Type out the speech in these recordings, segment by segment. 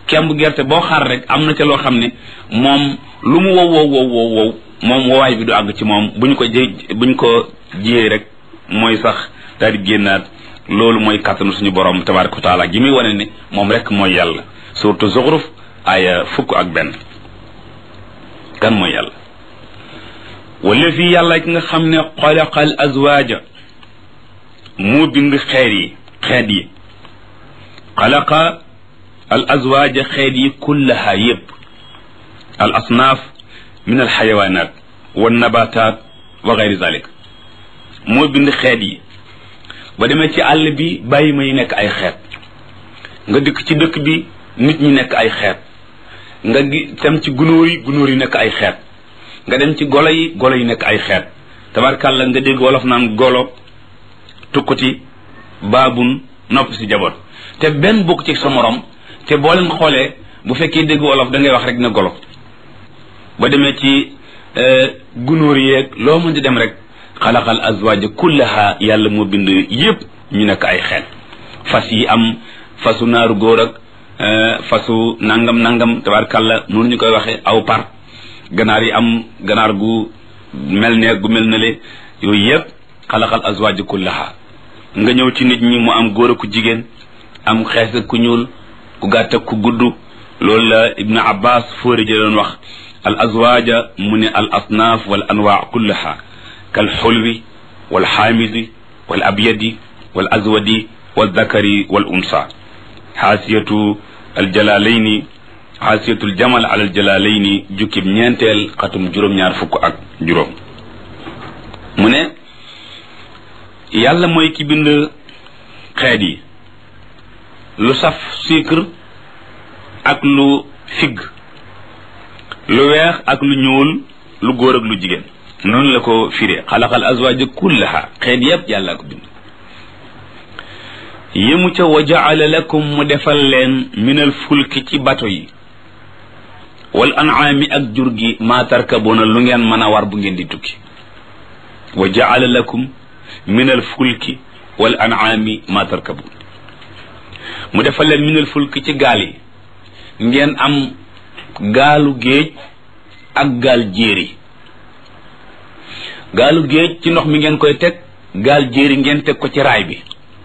kemb gerte boo xar rek am na ca loo xam ne moom lu mu wow moom wowaay bi du àgg ci moom buñ ko jiyee rek mooy sax daal di génnaat. loolu mooy kàttanu suñu borom tabaraka wa taala gi muy wane ne moom rek mooy yàlla surtout Zuxruf aya 1 kan mooy yàlla wala fii yàlla ki nga xam ne xalaqal azwaaja moo bind xeet yi xalaqa al azwaaja xeet yi kullaha yépp al asnaaf min al xayawaanaat wa nabataat wa gayri zalik moo bind xeet yi ba demee ci àll bi bàyyi ma yi nekk ay xeet nga dikk ci dëkk bi nit ñi nekk ay xeet nga dem ci gunóor yi nekk ay xeet nga dem ci golo yi nekk ay xeet tabarkàlla nga dégg wolof naan golo tukkuti baabun nopp si jaboot te benn bokk ci sa morom te boo leen xoolee bu fekkee dégg wolof da ngay wax rek na golo ba demee ci gunóor yeeg loo mën di dem rek xalaqal azwaaja kullaha yàlla moo bind yépp ñu nekk ay xeet fas yi am fasu naaru góor ak fasu nangam tabarkàlla noonu ñu koy waxee aw par ganaar yi am ganaar gu mel ne gu mel na le yooyu yépp xalaqal azwaaja kullaha nga ñëw ci nit ñi mu am góor ak ku jigéen am xees ak ku ñuul ku gàtt ak ku gudd loolu la ibnu abbas fóori jëloon wax al azwaaja mu ne al asnaaf wal anwaa kullaha kal xulwi wal xaamisi wal abyadi wal azwadi wal zakari wal unsa xaasiyatu al jalaalayni xaasiyatul jamal ala al jalaalayni jukkib ñeenteel xatum juróom-ñaar fukk ak juróom mu ne yàlla mooy ki bind xeet yi lu saf sucre ak lu figg lu weex ak lu ñuul lu góor ak lu jigéen noonu la ko firee xalaqal azwaaja kullaha xeet yépp yàlla ko bind yému ca wa jaala lakum mu defal leen minal fulki ci bato yi wal an'aami ak jur gi maa tarkabuuna lu ngeen mën a war bu ngeen di tukki wa jaala lakum minal fulki wal an'aami maa tarkabuun mu defal leen minal fulki ci gaal yi ngeen am gaalu géej ak gaal jéeri gaalu géej ci ndox mi ngeen koy teg gaal jéeri ngeen teg ko ci raay bi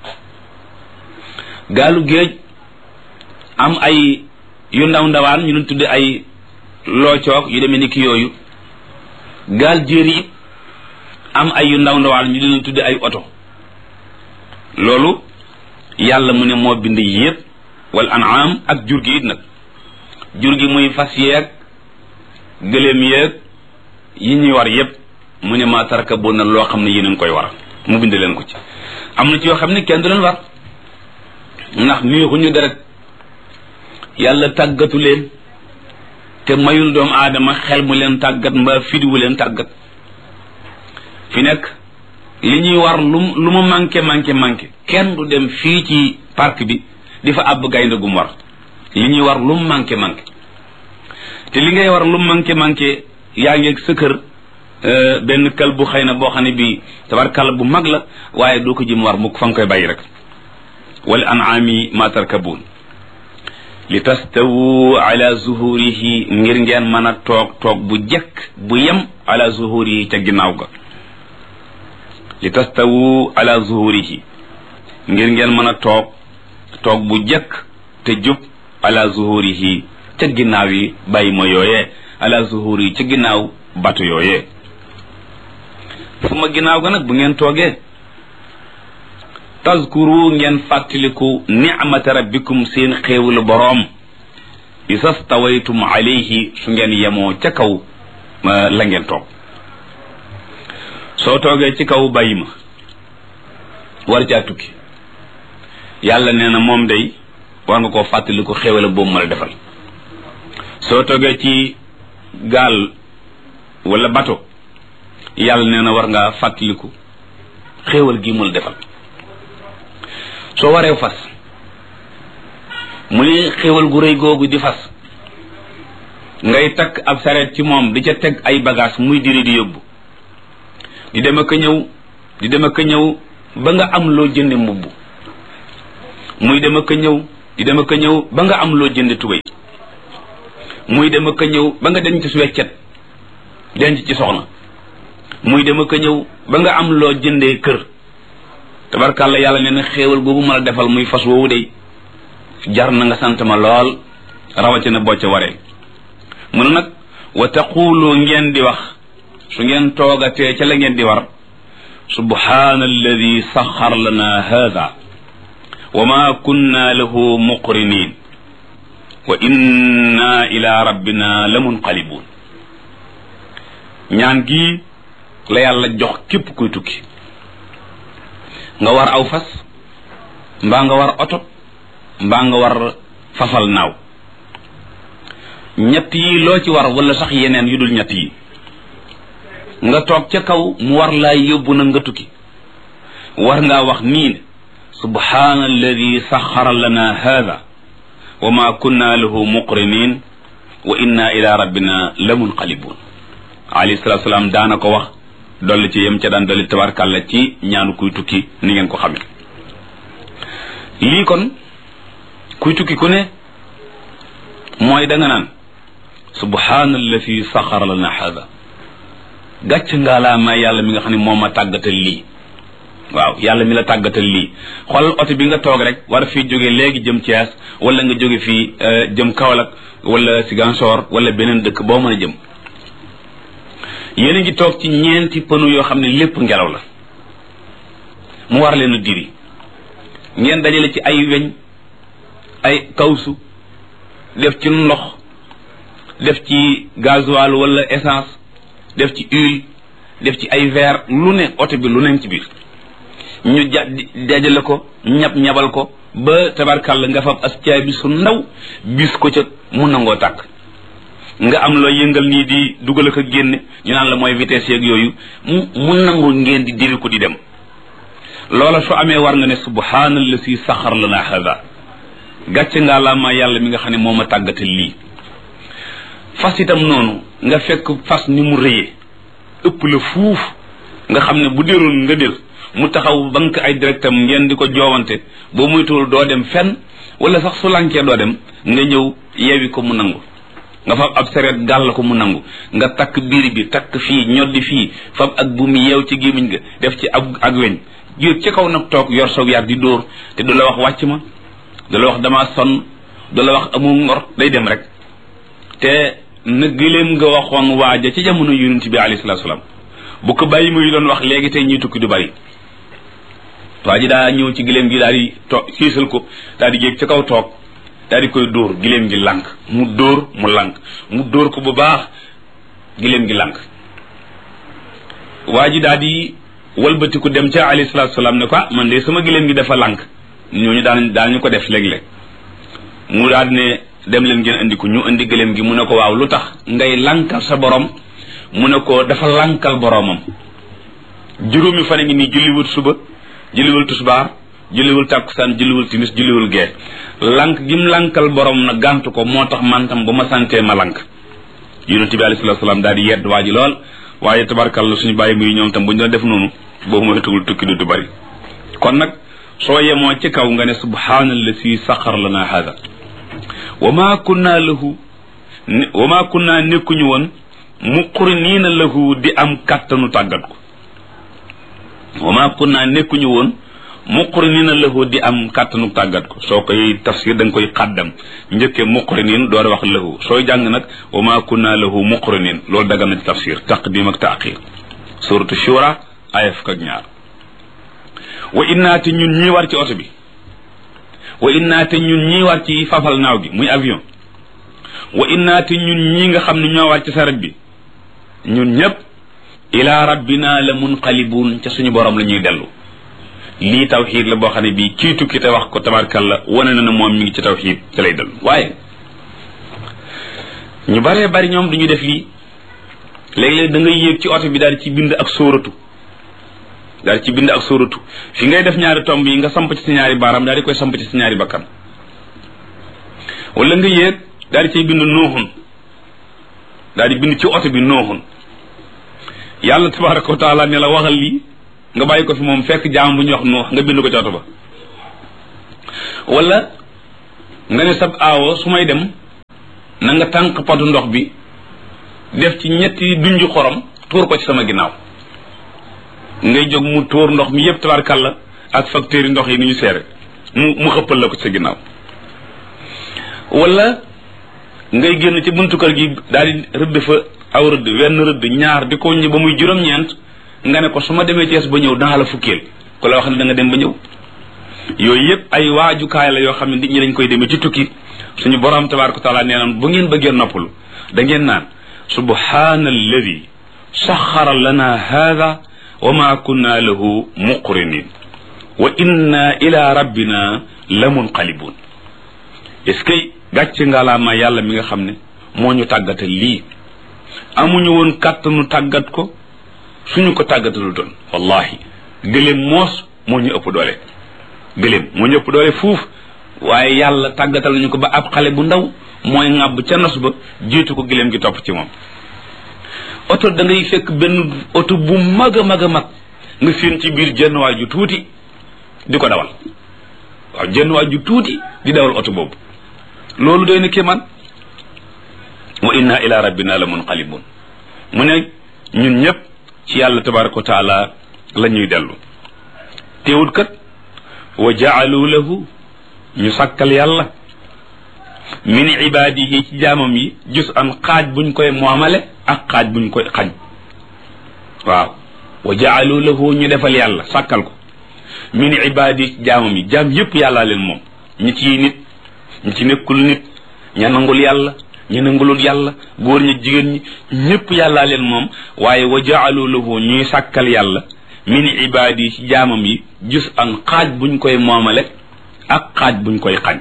gaalu géej am ay yu ndaw ndawaan ñu leen tudde ay loocoog yu demee ni ki yooyu gaal jéeri it am ay yu ndaw ndawaan ñu leen tudde ay oto loolu yàlla mu ne moo bind yépp wal an'am ak jur gi it nag jur gi muy fas yeeg gëléem yeeg yi ñuy war yépp mu ne maa tarkabuuna loo xam ne yéen a ngi koy war mu bind leen ko ci am na ci yoo xam ne kenn du leen war ndax neexuñu deret yàlla tàggatu leen te mayul doomu aadama xel mu leen tàggat mbaa fidiwu leen tàggat fi nekk li ñuy war lu mu manqué kenn du dem fii ci parc bi di fa àbb gaynde gum war li ñuy war lu mu manqué te li ngay war lu mu manqué yaa ngi ak sa kër benn kël bu xëy na boo xam ne bii tabarkàlla bu mag la waaye doo ko jëm war mukk fa nga koy bàyyi rek wal an'aami ma tarkabuun li tastawu ala zuhurihi ngir ngeen mën a toog bu jekk bu yem ala zuhurihi ca ginnaaw ga li tastawu ala zuhurihi ngir ngeen mën a toog bu jekk te jub ala zuhurihi ca ginnaaw yi bàyyi ma yooyee ala zuhurihi ca ginnaaw batu yooyee fu ma ginnaaw ga nag bu ngeen toogee tazkuru ngeen fàttaliku ni'mata rabbikum seen xéewalu boroom isastawaytum alayhi su ngeen yemoo ca kaw la ngeen toog soo toogee ci kaw bàyyi ma war caa tukki yàlla nee na moom day war nga koo fàttaliku xéewal boobu ma la defal soo toogee ci gaal wala bato yàlla nee na war ngaa fàttaliku xéewal gi mu la defal soo waree fas mu ne xéewal gu rëy googu di fas ngay takk ab sareet ci moom di ca teg ay bagage muy diri di yóbbu di dem ak a ñëw ba nga am loo jënde mbubb muy dem ak a ñëw di dem ak a ñëw ba nga am loo jënde tubéy muy dem ak a ñëw ba nga denc ci weccet denc ci soxna muy dem ak a ñëw ba nga am loo jëndee kër tabarkàlla yàlla nee na xéewal googu ma la defal muy fas woowu de jar na nga sant ma lool rawatina boo ca waree mu ne nag wa taqulu ngeen di wax su ngeen toogatee ca la ngeen di war subhaana alladi saxar lana hada wa ma kunna lahu muqrinin wa inna ila rabbina la munqalibun ñaan gi la yàlla jox képp kuy tukki nga war aw fas mbaa nga war oto mbaa nga war fafal naaw ñett yi loo ci war wala sax yeneen yu dul ñett yi nga toog ca kaw mu war laa yóbbu na nga tukki war ngaa wax nii ne subhaana alladi saxara lana hada wa ma kunna lahu muqrinin wa inna ila rabbina la munqalibun alayhi salatu salaam daana ko wax dolli ci yem ca daan dolli tabarkàlla ci ñaanu kuy tukki ni ngeen ko xame lii kon kuy tukki ku ne mooy da nga naan subhaana alladi saxara lana hada gàcc ngaa laa may yàlla mi nga xam ne moo ma tàggatal lii waaw yàlla mi la tàggatal lii xoolal oto bi nga toog rek war fii jóge léegi jëm Thiès wala nga jóge fii jëm Kaolack wala Ziguinchor wala beneen dëkk boo mën a jëm yéen a ngi toog ci ñeenti pënu yoo xam ne lépp ngelaw la mu war leen a diri ngeen dajale ci ay weñ ay kawsu def ci ndox def ci gasoil wala essence def ci huile def ci ay verre lu ne oto bi lu ne ci biir ñu dajale ko ñabal ko ba tabarkàlla nga fab as caay bi su ndaw bis ko ca mu nangoo tàkk nga am loo yëngal nii di dugal ak a génne ñu naan la mooy vitesse yeeg yooyu mu nangu ngeen di diri ko di dem loola su amee war nga ne subhaanallazi saxar lana hada gàcce ngaa laa ma yàlla mi nga xam ne moo ma tàggatal lii fas itam noonu nga fekk fas ni mu rëyee ëpp la fuuf nga xam ne bu déroon nga dér mu taxaw banque ay directam ngeen di ko joowante boo muytuwul doo dem fenn wala sax su lankee doo dem nga ñëw yewi ko mu nangu nga fab ab sereet gàll ko mu nangu nga takk biir bi takk fii ñoddi fii fab ak bu mu yeew ci gémmiñ ga def ci ak weñ yéeg ci kaw nag toog yor soog yar di dóor te du la wax wàcc ma du la wax dama sonn du la wax amul ngor day dem rek te na giléem nga waxoon waaja ci jamono yonent bi alayhi salaatu salaam bu ko bàyyi muy doon wax léegi tey ñuy tukki du bari waa ji daa ñëw ci giléem gi daal di toog siisal ko daal di yéeg ci kaw toog daal di koy dóor giléem gi lànk mu dóor mu lànk mu dóor ko bu baax giléem gi lànk waa ji daal di walbatiku dem ca alayhi salaatu salaam ne ko man de sama giléem gi dafa lànk ñooñu daan ñu ko def léeg-léeg mu daal di ne dem leen ngeen andi ko ñu andi giléem gi mu ne ko waaw lu tax ngay lànkal sa borom mu ne ko dafa lànkal boromam juróomi fan ngi nii julliwul suba julliwul tusbaar julliwul tàkkusaan julliwul timis julliwul gee lànk gim lànkal borom na gàntu ko moo tax mantam bu ma santee ma lànk yonent bi alayhi salaatu salaam daal di yedd waa ji lool waaye tabarkalla suñu bàyyi muy ñoom tam bu ñu doon def noonu boobu mooy tugul tukki du bari kon nag soo yemoo ci kaw nga ne subhaanallazi saxar lana hada wa ma kunna nekkuñu woon muqriniina lahu di am kàttanu tàggat ko wa ma kunna nekkuñu woon muqriniina lahu di am kàttanu tàggat ko soo koy tafsir da nga koy xàddam njëkkee muqrinin door a wax lahu sooy jàng nag wa ma kunna lahu muqrinin loolu daga na ci tafsir taqdim ak taaxir suratu shura aya fukk ak ñaar wa innaate ñun ñii war ci oto bi wa innaate ñun ñii war ci fafal naaw gi muy avion wa innaate ñun ñii nga xam ne ñoo war ci saret bi ñun ñëpp ila rabbina la munqalibun ca suñu borom la ñuy dellu lii tawxiid la boo xam ne bii kii tukki te wax ko tabarkalla wane na ne moom mi ngi ci tawxiid ci lay dellu waaye ñu baree bari ñoom duñu def lii léeg-léeg da ngay yéeg ci oto bi daal ci bind ak sóoratu fi ngay def ñaari tomb yi nga samp ci sa ñaari baaraam daal di koy samp ci sa ñaari bakkan wala nga yéeg daal di cay bind nooxun daal di bind ci oto bi nooxun yàlla tabaraka wa taala ne la waxal lii nga bàyyi ko fi moom fekk jaam bu ñuy wax noox nga bind ko ci oto ba wala nga ne sab aawo su may dem na nga tànk potu ndox bi def ci ñetti dunju xorom tuur ko ci sama ginnaaw ngay jóg mu tuur ndox mi yépp tabarkalla ak facteur yi ndox yi ni ñu seere mu xëppal la ko ci sa ginnaaw wala ngay génn ci buntu kër gi daal di rëdd fa aw rëdd wenn rëdd ñaar di ko ñi ba muy juróom-ñeent nga ne ko su ma demee Cees ba ñëw danaa la fukkeel ku la wax ne da nga dem ba ñëw yooyu yëpp ay waajukaay la yoo xam ne nit ñi dañ koy demee ci tukki suñu borom tabaraka taala nee naan bu ngeen bëggee noppalu da ngeen naan subhaana alladi saxara lana hada wa ma kunna lahu muqrinin wa inna ila rabbina la munqalibun est-ce que gàcce ngalaama yàlla mi nga xam ne moo ñu tàggatal lii amuñu woon kàttanu tàggat ko suñu ko tàggatalu doon wallahi gëléem moos moo ñu ëpp doole gëléem moo ñu ëpp doole fuuf waaye yàlla tàggatal nañu ko ba ab xale bu ndaw mooy ŋàbb ca nos ba jiitu ko gëléem gi topp ci moom oto da ngay fekk benn oto bu mag a mag a mag nga séen ci biir jenn waay ju tuuti di ko dawal waaw jenn waay ju tuuti di dawal oto boobu loolu doy na kéemaan wa inna ila rabbina la munqalibun mu ne ñun ñëpp ci yàlla tabaraka wa taala la ñuy dellu teewul kat wa jaalu lahu ñu sàkkal yàlla min ibaadihi ci jaamam yi jus an xaaj buñ koy moomale ak xaaj buñ koy xañ waaw wa jaalu lahu ñu defal yàlla sàkkal ko min ibaadihi ci jaamam yi jaam yëpp yàllaa leen moom ñi ci nit ñi ci nekkul nit ña nangul yàlla ña nangulul yàlla góor ñi jigéen ñi ñëpp yàllaa leen moom waaye wa jaalu lahu ñuy sàkkal yàlla min ibaadihi ci jaamam yi jus an xaaj buñ koy moomale ak xaaj buñ koy xañ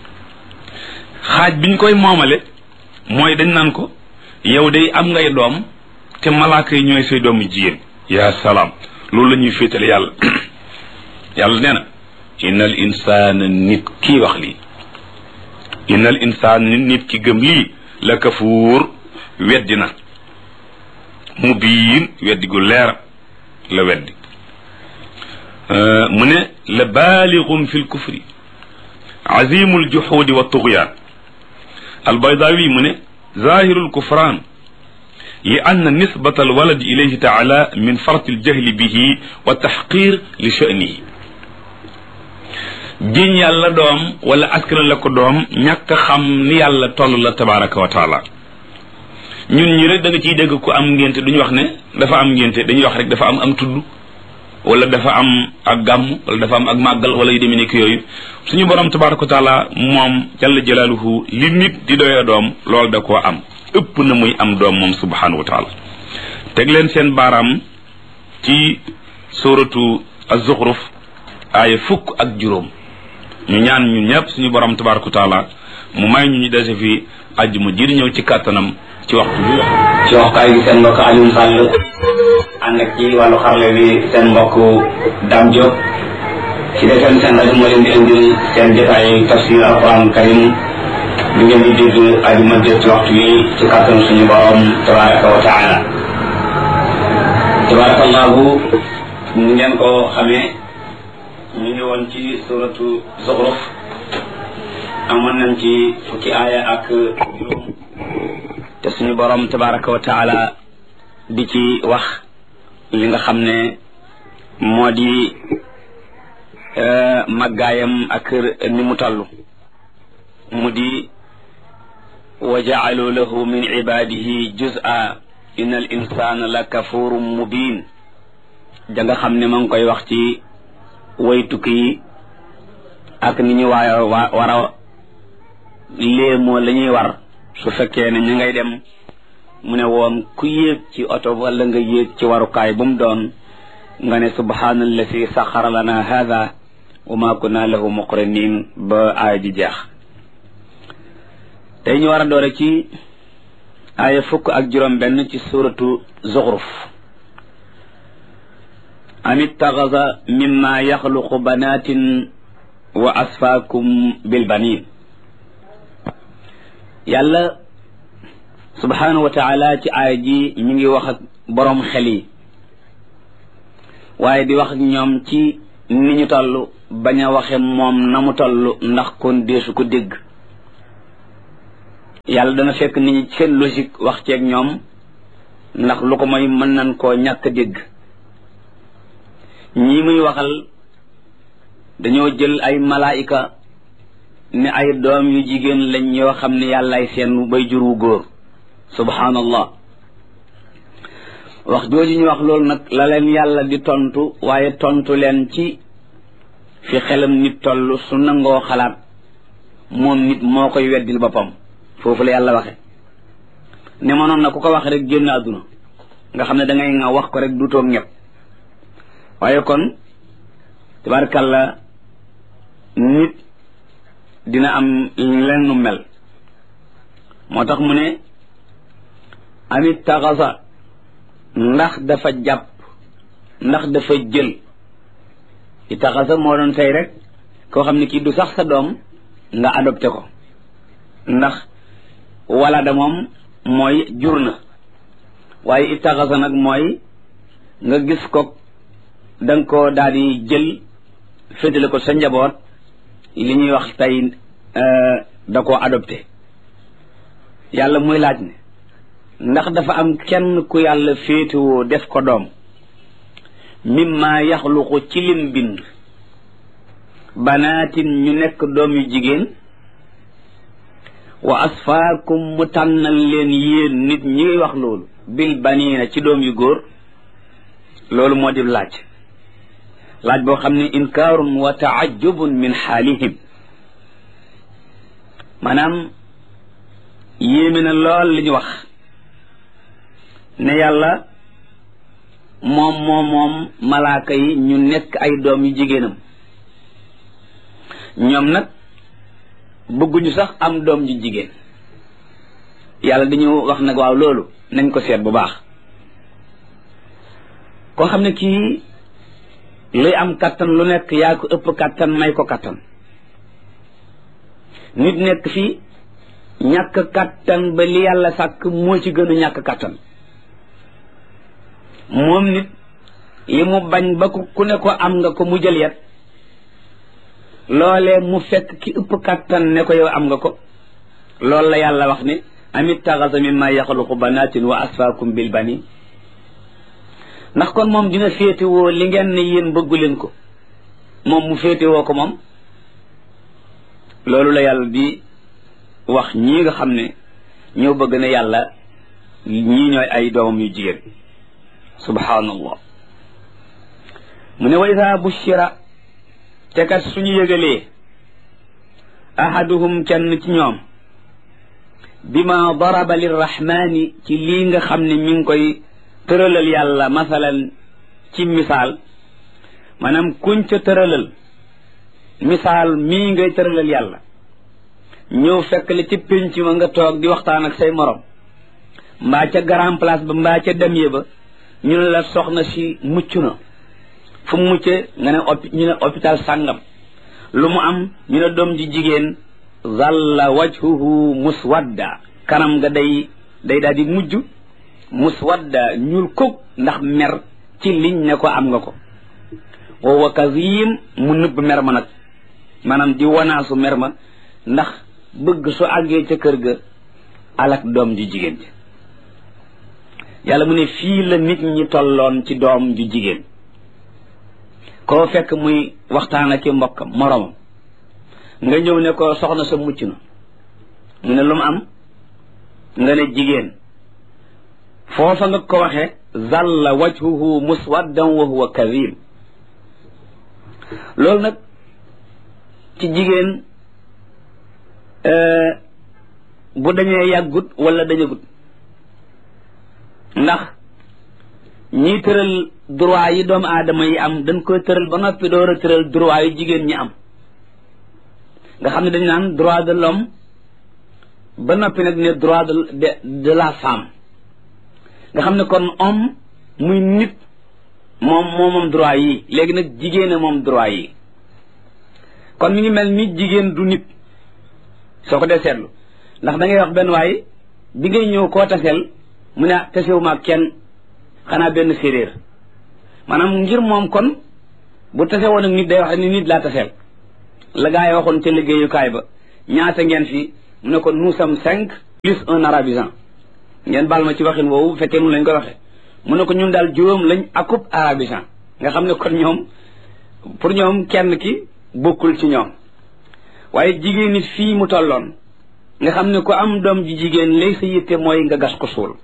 xaaj biñ koy moomale mooy dañ naan ko yow day am ngay doom te malaaka yi ñooy say doomu jigéen yaa salaam loolu la ñuy féetale yàlla yàlla nee na innal insaana nit kii wax lii innal insaana nit ki gëm lii la kafuur weddi na mubiin weddi gu leer la weddi mu ne la baalixun fi lkufri azimu ljuxuudi wa tugyaan albaydawi mu ne zahiru lkufraan li anna nisbata alwaladi ilayhi taala min farti aljahli bihi wa taxqir li sha'nihi jiñ yàlla doom wala askan la ko doom ñàkk xam ni yàlla toll la tabaraka wa taala ñun ñi rek da nga ciy dégg ku am ngénte duñu wax ne dafa am ngénte dañuy wax rek dafa am tudd wala dafa am ak gàmm wala dafa am ak màggal wala yu demee nekk yooyu suñu borom tabaraka wa taala moom jalla jalaaluhu li nit di doyee doom loolu da koo am ëpp na muy am doom moom subhanahu wa taala teg leen seen baaraam ci suratu az-Zukhruf aaya 10 ñu ñaan ñun ñëpp suñu borom tabaraka wa taala mu may ñu dese fi àjjuma ji di ñëw ci kàttanam ci waxtu bi ci waxtaay bi seen mbokk Alioune Sall ànd ak ci wàllu xarle bi seen mbokk Dame Diop ci defeen seen rajo moo leen di indil seen jotaay tafsir alquran karim bi ngeen di dégg àjjuma jot ci waxtu bi ci kàttan suñu borom tabaraka wa taala tabarakallahu ni ngeen ko xamee ñu ngi woon ci suratu Zukhruf amoon nañ ci fukki aaya ak juróom te suñu borom tabaraka wa taala di ci wax li nga xam ne moo di màggaayam ak ni mu toll mu di wa ja'alu lahu min ibadihi juz'a inna al insana la kafurun mubin da nga xam ne ma ngi koy wax ci way tukki yi ak ni ñu war a léemoo la ñuy war su fekkee ne ñu ngay dem mu ne woon ku yéeg ci oto wala nga yéeg ci warukaay bu mu doon nga ne subhaanallazi saxara lana hada wa ma kunna lahu muqrinin ba aaya ji jeex tey ñu war a doore ci aaya 10 ci suratu Zukhruf am ittaxasa mimma yaxluqu banatin wa asfaakum bil banin yàlla subhanahu wa taala ci aaya ji mi ngi wax ak boroom xel yi waaye di wax ak ñoom ci ni ñu toll bañ a waxe moom na mu toll ndax kon deesu ko dégg yàlla dana fekk nit ñi seen logique wax ceeg ñoom ndax lu ko mooy mën nañ koo ñàkk dégg. ñii muy waxal dañoo jël ay malaayika ne ay doom yu jigéen lañ yoo xam ne yàllaay seen bay jur wu góor subhaanallah. wax jooju ñu wax loolu nag la leen yàlla di tontu waaye tontu leen ci fi xelam nit toll su nangoo xalaat moom nit moo koy weddil boppam. foofu la yàlla waxe ne mënoon na ku ko wax rek génn àdduna nga xam ne da ngay nga wax ko rek du toog ñëpp. waaye kon tabarakàllah nit dina am lenn nu mel. moo tax mu ne amit taxasa ndax dafa jàpp ndax dafa jël. i taxasa moo doon tey rek koo xam ne kii du sax sa doom nga adopté ko ndax wala da moom mooy jur na. waaye i taxasa nag mooy nga gis ko da nga ko daal di jël féetale ko sa njaboot li ñuy wax tey da koo adopté. yàlla muy laaj ne ndax dafa am kenn ku yàlla féetewoo def ko doom mimma yaxluqu ci lim bind banaatin ñu nekk doom yu jigéen wa asfaakum mu tànnal leen yéen nit ñi ngay wax loolu bil baniina ci doom yu góor. loolu moo di laaj boo xam ne inkaarun wa taajubun min xaalihim maanaam yéeme na lool li ñu wax ne yàlla moom malaaka yi ñu nekk ay doom yu jigéenam. ñoom nag bëgguñu sax am doom ju jigéen. yàlla dañu wax nag waaw loolu nañ ko seet bu baax. koo xam ne kii luy am kattan lu nekk yaa ko ëpp kattan may ko kattan. nit nekk fii ñàkk kattan ba li yàlla sàkk moo ci gën a ñàkk kattan. moom nit li mu bañ ba ku ne ko am nga ko mu jël yet loolee mu fekk ki ëpp kattan ne ko yow am nga ko. loolu la yàlla wax ne amit taxasa mimma yaxluqu banaatin wa asfaakum bil bani. ndax kon moom dina féetewoo li ngeen ne yéen bëggu leen ko moom mu féetewoo ko moom. loolu la yàlla di wax ñii nga xam ne ñoo bëgg ne yàlla ñii ñooy ay doomam yu jigéen subhaanallah. mu ne wa iza bushira te kat suñu yëgalee ahaduhum kenn ci ñoom bima daraba lirrahmani ci lii nga xam ne mi ngi koy tëralal yàlla masalan ci misaal maanaam kuñ ca tëralal misaal mii ngay tëralal yàlla ñëw fekk la ci pénc ma nga toog di waxtaan ak say morom mbaa ca grand place ba mbaa ca demye ba ñu ne la soxna si mucc na fu mu muccee nga ne ñu ne hôpital sàngam lu mu am ñu ne doom ji jigéen zalla wajhuhu muswadda kanam nga day daal di mujj muswadda ñuul kuk ndax mer ci liñ ne ko am nga ko. wa huwa kazim mu nëbb mer ma nag maanaam di wanaasu mer ma ndax bëgg su àggee ca kër ga alak doom ju jigéen ji. yàlla mu ne fii la nit ñi tolloon ci doom ju jigéen. koo fekk muy waxtaan ak mbokkam moromam nga ñëw ne ko soxna sa mucc na mu ne lu mu am nga ne jigéen foofa nga ko waxe zalla wajhuhu muswaddan wa huwa kadhib. loolu nag ci jigéen bu dañee yàggut wala dañagut ndax ñiy tëral droit yi doomu aadama yi am dañ koy tëral ba noppi door a tëral droit yi jigéen ñi am nga xam ne dañu naan droit de l'homme ba noppi nag ne droit de la femme nga xam ne kon homme muy nit moom droit yi léegi nag jigéen moom droit yi kon mi ngi mel ni jigéen du nit soo ko dee seetlu ndax da ngay wax benn waay bi ngay ñëw koo taseel mu ne tasewuma kenn xanaa benn séeréer maanaam ngir moom kon bu tase woon ak nit day wax ni nit laa taseel la gaa yi waxoon ca liggéeyukaay ba ñaata ngeen fi mu ne ko nous sommes 5 plus un arabisant ngeen baal ma ci waxin woowu bu fekkee mun lañ ko waxee mu ne ko ñun daal juróom lañ akub arabisant nga xam ne kon ñoom pour ñoom kenn ki bokkul ci ñoom waaye jigéen nit fii mu tolloon nga xam ne ku am doom ji jigéen lay sa yitte mooy nga gas ko suul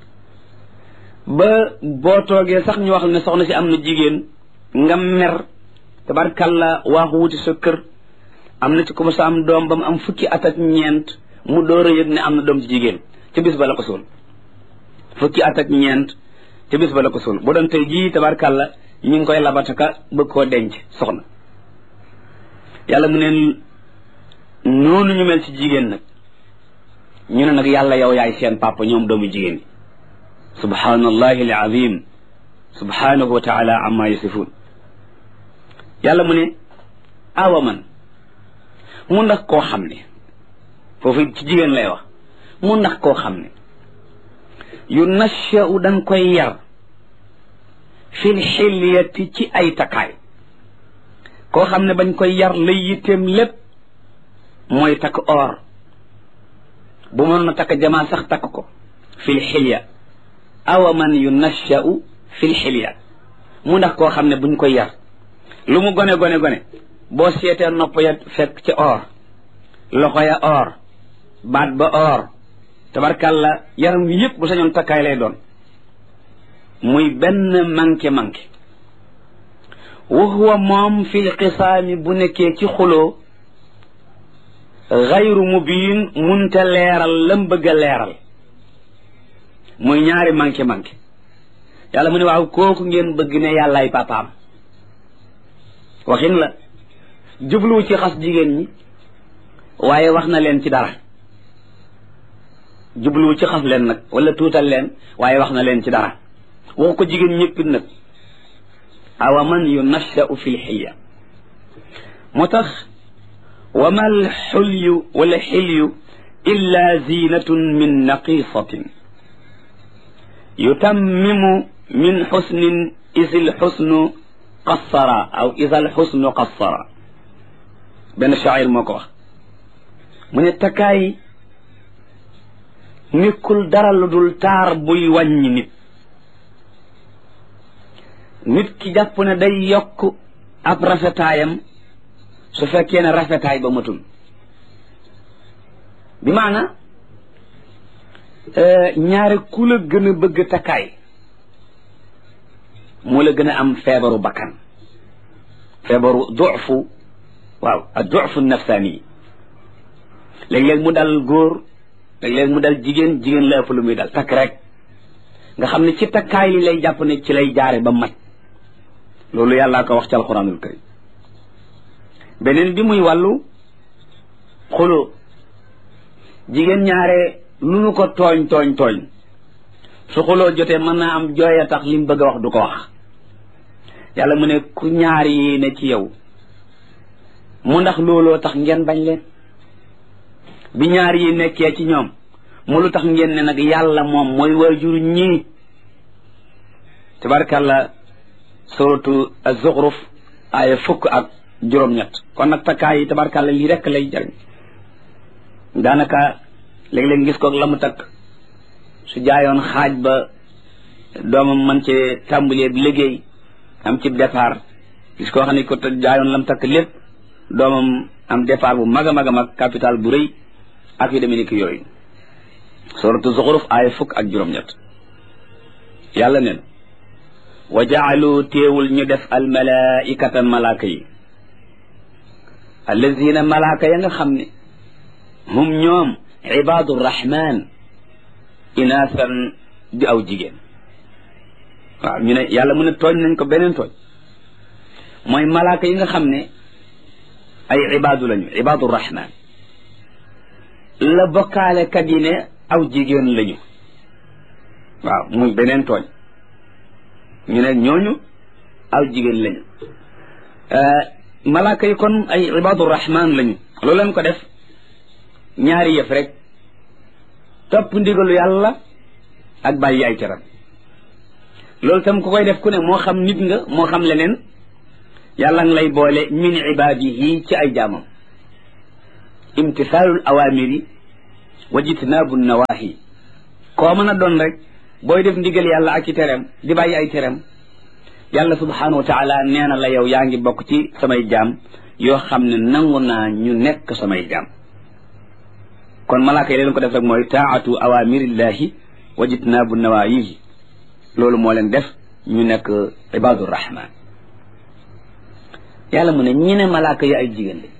ba boo toogee sax ñu wax ne soxna si am na jigéen nga mer tabarkalla waaxu wuti sa kër am na ci ku ma sa am doom ba mu am fukki at ak ñeent mu door a yëg ne am na doom ci jigéen ca bis ba la ko suul fukki at ak ñeent ca bis ba la ko suul bu doon tey jii tabarkalla ñu ngi koy labataka bëgg koo denc soxna yàlla mu neen noonu ñu mel ci jigéen nag ñu ne nag yàlla yow yaay seen papa ñoom doomu jigéen yi subhanallahi alazim subhanahu wa taala amma yasifun yàlla mu ne awa man mu ndax koo xam ne foofu ci jigéen lay wax mu ndax koo xam ne yu nashau dañ koy yar fil xilyati ci ay takkaay koo xam ne bañ koy yar lay yitteem lépp mooy takk or bu mënoon na takk jamaa sax takk ko fil xilya awa man yu nashau fil xilya mu ndax koo xam ne buñ koy yar lu mu gone boo seetee nopp ya fekk ci or loxo ya or baat ba or tabarkalla yaram wi yëpp bu sañoon takkaay lay doon muy benn manqué wa huwa moom fil xisaami bu nekkee ci xuloo xayru mubiin munte leeral lam bëgg a leeral muy ñaari manqué yàlla mu ne waaw kooku ngeen bëgg ne yàllaay papaam waxin la jubluwu ci xas jigéen ñi waaye wax na leen ci dara jubluwu ci xas leen nag wala tuutal leen waaye wax na leen ci dara waxu ko jigéen ñëppit nag awa man yunashau fi lxilya moo tax wa ma alxulyu wala xilyu illa zinatun min naqisatin yutammimu min xusnin isi lxusnu qassara aw isa lxusnu qassara benn shaacir moo ko wax mu ne takkaay nekkul dara lu dul taar buy wàññi nit ki jàpp ne day yokk ab rafetaayam su fekkee ne rafetaay ba matul bi maana ñaare ku la gën a bëgg takkaay moo la gën a am feebaru bakkan feebaru dufu waaw ak dufu nafsaani léeg-léeg mu dal góor léeg-léeg mu dal jigéen la ëpp lu muy dal takk rek nga xam ne ci takkaay li lay jàpp ne ci lay jaare ba mat loolu yàllaa ko wax ci alquranul karim beneen bi muy wàllu xuloo jigéen ñaare lu nu ko tooñ su xuloo jotee mën naa am jooy a tax li mu bëgg a wax du ko wax yàlla mu ne ku ñaar yi ne ci yow mu ndax looloo tax ngeen bañ leen bi ñaar yi nekkee ci ñoom mu lu tax ngeen ne nag yàlla moom mooy waajur ñii tabarkàlla suratu az-Zukhruf aaya 17 kon nag takkaay yi tabarkàlla lii rekk lay jariñ daanaka léeg-léeg gis ko la mu takk su jaayoon xaaj ba doomam man ci tàmbalee liggéey am ci départ gis koo xam ne ko jaayoon lam takk lépp doomam am départ bu mag a mag capital bu rëy ak yu demee ni ki yooyu suratu Zukhruf aaya 17 yàlla neen wa jaalu téewul ñu def al malaikata malaaka yi allazina malaaka ya nga xam ne hum ñoom ibadu rahman inaasan di aw jigéen waaw ñu ne yàlla mu ne tooñ nañ ko beneen tooñ mooy malaaka yi nga xam ne ay ibadu lañu ibadu rahman la bokkaale kat yi ne aw jigéen lañu waaw muy beneen tooñ ñu ne ñooñu aw jigéen lañu malaaka yi kon ay ibadu rahman lañu loolu leen ko def ñaari yëf rek topp ndigalu yàlla ak bàyyi ay teram loolu tam ku koy def ku ne moo xam nit nga moo xam leneen yàlla nga lay boole min ibadihi ci ay jaamam imtisaalul awamiri wa jitnaabu nawaahi koo mën a doon rek booy def ndigal yàlla ak ci tereem di bàyyi ay tereem yàlla subhanahu wa taala nee na la yow yaa ngi bokk ci samay jaam yoo xam ne nangu naa ñu nekk samay jaam kon malaaka yi leen ko def rek mooy taatu awamirillahi wa jitnaabu nawaayihi loolu moo leen def ñu nekk ibadur rahman yàlla mu ne ñi ne malaaka yi ay jigéen lañ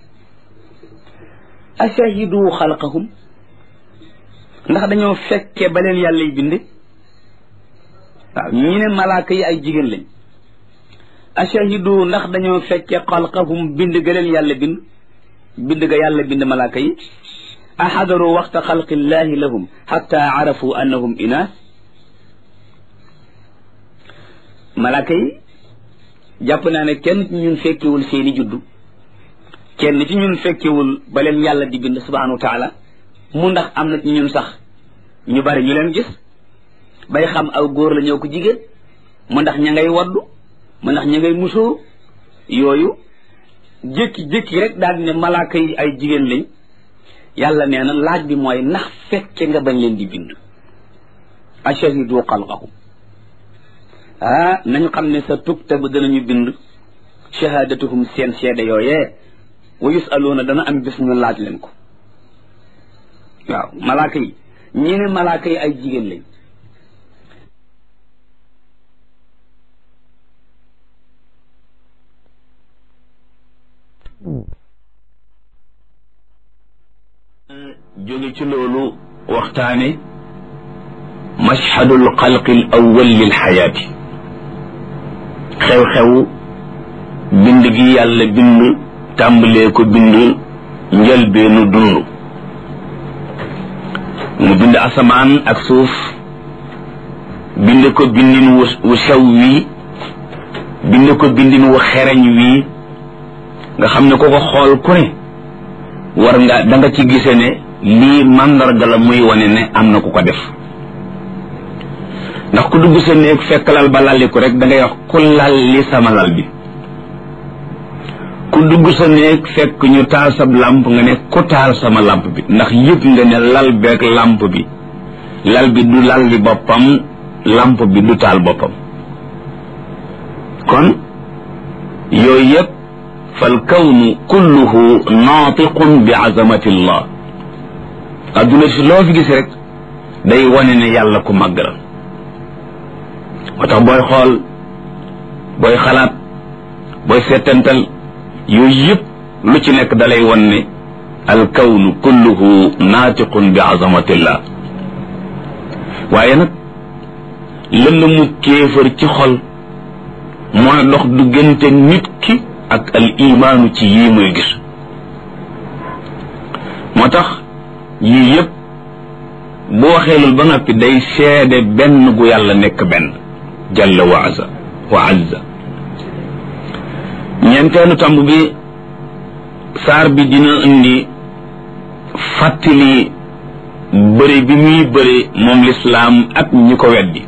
ashahidu xalqahum ndax dañoo fekke ba leen yàlla y bind waaw ñi ne malaaka yi ay jigéen lañ ashahidu ndax dañoo fekke xalqahum bind ga leen yàlla bind ga yàlla bind malaaka yi ahadaru waxta xalqillahi lahum xatta arafu annahum inaas malaaka yi jàpp naa ne kenn ci ñun fekkewul seeni juddu kenn ci ñun fekkewul ba leen yàlla di bind subhanahu wa taala mu ndax am na ci ñun sax ñu bari ñu leen gis bay xam aw góor la ñëw ko jigéen mu ndax ña ngay waddu mu ndax ña ngay musóor yooyu jékki-jékki rek daal di ne malaaka yi ay jigéen lañ yàlla nee na laaj bi mooy ndax fekke nga bañ leen di bind ashahidu xalqahum nañu xam ne sa tuktabu danañu bind shahadatuhum seen seede yooyee wa yusaluuna dana am bis ñu laaj leen ko waaw malaaka yi ñi ne malaaka yi ay jigéen lañ jóge ci loolu waxtaane mashhadul xalqi al awwal lil xayaati xew-xew bind gi yàlla bind tàmbalee ko bind njëlbeenu dund mu bind asamaan ak suuf bind ko bindin wu sew wii bind ko bindin wu xereñ wii nga xam ne ko ko xool ku ne war nga da nga ci gise ne lii màndarga la muy wane ne am na ku ko def ndax ku dugg sa néeg fekk lal ba lalliku rek da ngay wax ku lalli sama lal bi ku dugg sa néeg fekk ñu taal sab làmp nga ne ku taal sama làmp bi ndax yëpp nga ne lal beeg làmp bi lal bi du lalli boppam làmp bi du taal boppam kon yooyu yëpp fal kawnu kulluhu naatiqun bi azamati llah adduna si loo fi gis rek day wane ne yàlla ku màgg la moo tax booy xool booy xalaat booy settantal yooyu yëpp lu ci nekk dalay wan ne al kawnu kulluhu naatiqun bi azamatillah waaye nag lënd mu kéefër ci xol mooy dox diggante nit ki ak al imaanu ci yii muy gis moo tax yii yëpp bu waxee loolu ba noppi day seede benn gu yàlla nekk benn jalla wa azza ñeenteelu tomb bi saar bi dina indi fàttali bëri bi muy bëri moom lislaam ak ñi ko weddi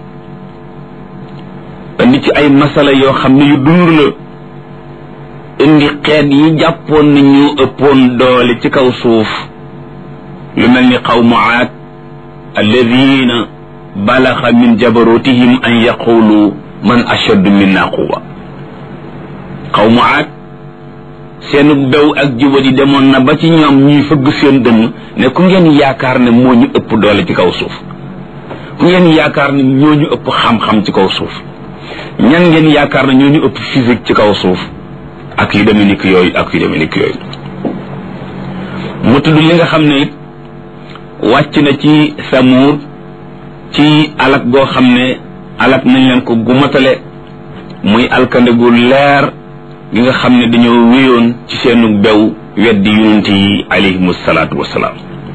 indi ci ay masala yoo xam ne yu dund la indi xeet yi jàppoon ni ñu ëppoon doole ci kaw suuf lu mel ni qawmu aad alladina balaxa min jabarutihim an yaqulu man ashaddu minna quwa qawmu aad seenu bew ak jubadi demoon na ba ci ñoom ñuy fëgg seen dënn ne ku ngeen yaakaar ne moo ñu ëpp doole ci kaw suuf ku ngeen yaakaar ne ñoo ñu ëpp xam-xam ci kaw suuf ñan ngeen yaakaar ne ñoo ñu ëpp physique ci kaw suuf ak yu demee nikk yooyu ak yu demee nikk yooyu mu tudd li nga xam ne it wàcc na ci Samuud ci alak goo xam ne alak nañ leen ko gu matale muy alkande gu leer gi nga xam ne dañoo wéyoon ci seenu bew weddi yonent yi alayhimu salaatu wassalaam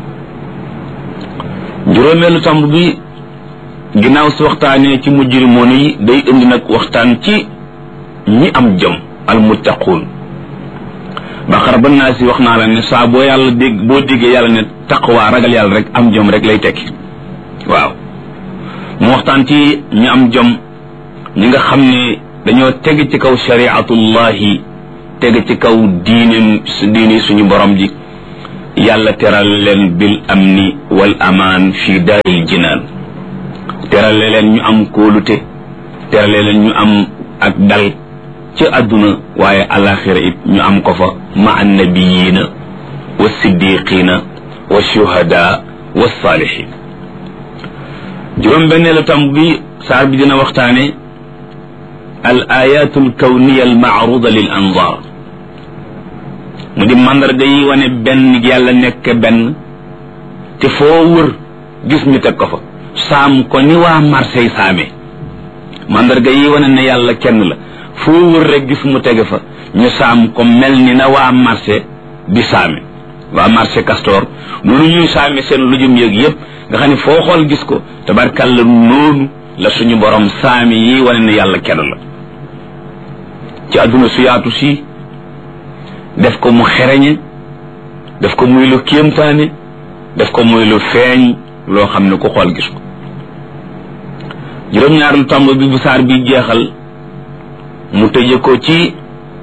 juróomeelu tomb bi ginnaaw si waxtaanee ci mujrimoon yi day indi nag waxtaan ci ñi am jom almuttaquun Baqara ba naa si wax naa la ne saa boo yàlla dégg boo déggee yàlla ne taqwa ragal yàlla rek am jom rek lay tekki waaw mu waxtaan ci ñi am jom ñi nga xam ne dañoo teg ci kaw shariatullahi teg ci kaw diine suñu borom ji yàlla teral leen bil amni wal amaan fi daaril jinaan terale leen ñu am kóolute terale leen ñu am ak dal ci àdduna waaye alaxira it ñu am ko fa ma annabiyiina wa siddiqiina wa shuhada wa saalihin juróom benneelu tam bi saar bi dina waxtaane al ayatu al kawniya al maaruda lil anzar mu di mandarga yi wane benn yàlla nekk benn te foo wër gis ñu teg ko fa saam ko ni waa Marseille saame mandarga yi wane ne yàlla kenn la foo wër rek gis mu tege fa ñu saam ko mel ni na waa Marseille di saame waa Marseille Castor noonu ñuy saame seen lujum yëg yëpp nga xam ne foo xool gis ko tabarkàlla noonu la suñu borom saami yi wane ne yàlla kenn la ci àdduna su yaatu si def ko mu xereñe def ko muy lu kéemtaane def ko muy lu feeñ loo xam ne ku xool gis ko juróom-ñaareelu tomb bi bu saar bi jeexal mu tëje ko ci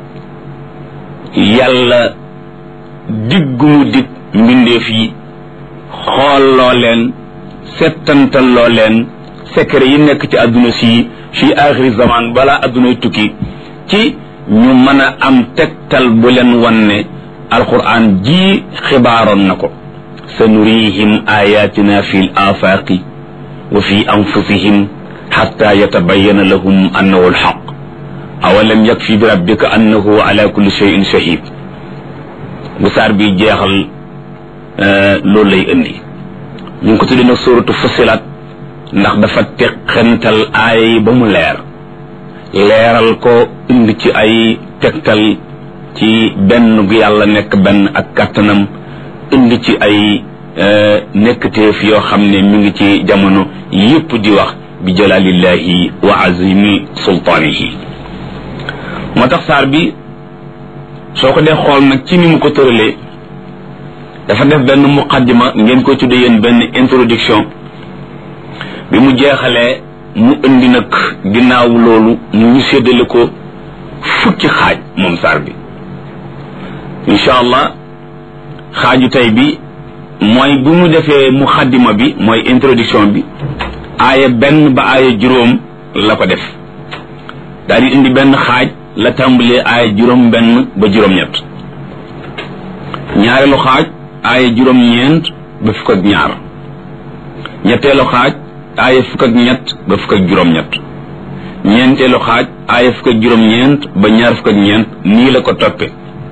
yàlla diggu mu dig mbindeef yi xool loo leen settantal loo leen secret yi nekk ci àdduna si fi axiri zaman balaa àddunay tukki ci ñu mën a am tegtal bu leen wan ne alquran ji xibaaroon na ko sa nurihim ayatina fi l afaqi wa fi anfusihim xatta yatabayana lahum annahu alxaq awalam yakfi bi rabbika annahu ala kulli shay'in shahid bu saar bi jeexal loolu lay indi ñu ngi ko tuddee nag suratu fusilat ndax dafa teqantal aaya yi ba mu leeral ko indi ci ay tegtal ci benn gu yàlla nekk benn ak kàttanam indi ci ay nekkteef yoo xam ne mi ngi ci jamono yépp di wax bi jalalillahi wa azimi sultaanihi moo tax saar bi soo ko dee xool nag ci ni mu ko tëralee dafa def benn muqaddima ngeen ko tuddee yéen benn introduction bi mu jeexalee mu indi nag ginnaaw loolu ñu séddale ko fukki xaaj moom saar bi incha allah xaaju tey bi mooy bu mu defee muqaddima bi mooy introduction bi aaya benn ba aaya juróom la ko def daal di indi benn xaaj la tàmbalee aaya juróom benn ba juróom-ñett ñaareelu xaaj aaya juróom-ñeent ba fukk ak ñaar ñetteelu xaaj aaya fukk ak ñett ba fukk ak juróom-ñett ñeenteelu xaaj aaya fukk ak juróom-ñeent ba ñaar fukk ak ñeent nii la ko toppe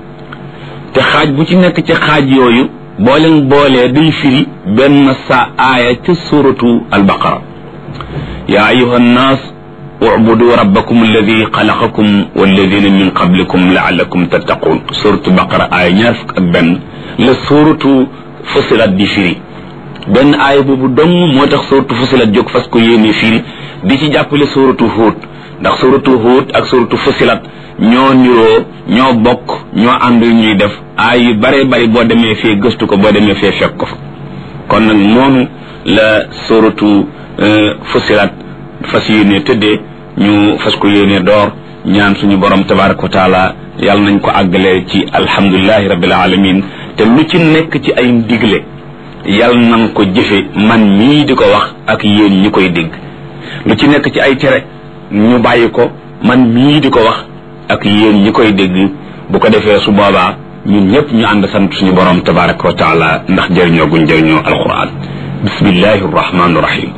te xaaj bu ci nekk ci xaaj yooyu boo leen boolee day firi benn sa aaya ca suratu albaqara yaa ayuha nnaas ubudu rabbakum alladi xalaqakum walladina min qablikum laallakum tattaqun suratu baqara aaya ñaar fukk ak benn la suratu fusilat di firi benn aaya boobu dong moo tax suratu fusilat jóg fas ko yéene firi di ci jàppale suratu huut ndax suratu huut ak suratu fusilat ñoo niroo ñoo bokk ñoo ànd ñuy def aay yu bare bari boo demee fee gëstu ko boo demee fee fekk ko fa kon nag noonu la suratu fusilat fas yéene tëddee ñu fas ko yéene door ñaan suñu borom tabaraka wa taala yàlla nañ ko àggalee ci alhamdulilahi rabbil alamin te lu ci nekk ci ay ndigle yàlla nañ ko jëfe man mii di ko wax ak yéen ñi koy dégg lu ci nekk ci ay tere ñu bàyyi ko man mii di ko wax ak yéen ñi koy dégg bu ko defee su boobaa ñun ñëpp ñu ànd sant suñu borom tabaraka wa taala ndax jëriñoo guñ jëriñoo alquran bismillahi rahmaani rahim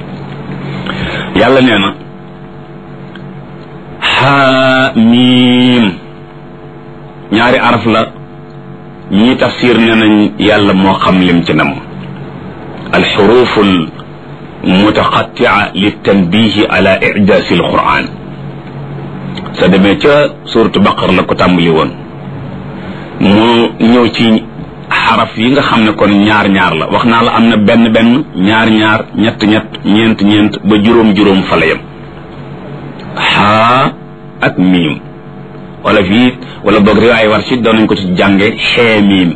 yàlla nee na xaamiim ñaari araf la ñi tafsir nee nañ yàlla moo xam lim ci nam alxurufu almutaqatia litanbihi ala ijaasi alquran sa demee ca suratu baqar la ko tàmbali woon mu ñëw ci xaraf yi nga xam ne kon ñaar ñaar la wax naa la am na benn benn ñaar ñaar ñett ñett ñeent ñeent ba juróom juróom fa la yem xaa ak miim wala fii wala boog riwaay war ci doon nañ ko ci jànge xee miim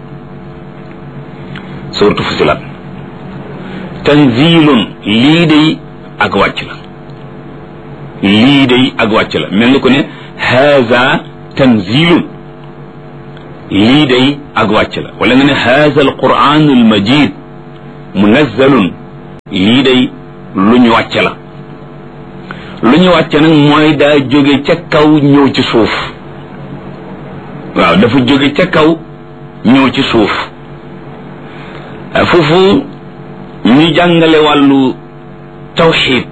suratu fusilat tanzilun lii day ak wàcc la lii day ak wàcc la mel ni ko ne haza tanzilun lii day ak wàcc la wala nga ne haza alquran almajid munazzalun lii day lu ñu wàcc la lu ñu wàcc nag mooy daa jóge ca kaw ñëw ci suuf waaw dafa jóge ca kaw ñëw ci suuf foofu ñu jàngale wàllu tawxiid